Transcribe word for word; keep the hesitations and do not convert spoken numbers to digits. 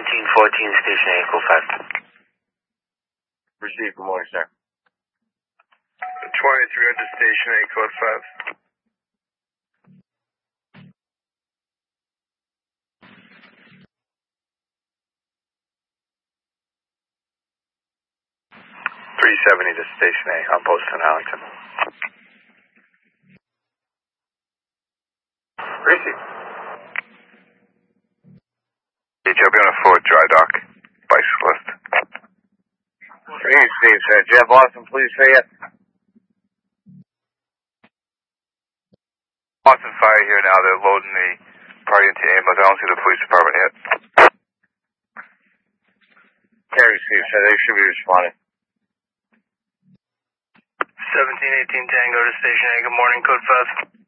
seventeen fourteen, Station A, code five. Received. Good morning, sir. twenty-three hundred, Station A, code five. three seventy to Station A, on post in Arlington. Received. H L B on a Ford dry dock, bicyclist. Received, sir. Do you have Boston Police here yet? Boston Fire here now, they're loading the party into ambulance. I don't see the police department yet. Okay, received, sir. They should be responding. seventeen eighteen Tango to Station A, good morning, code five.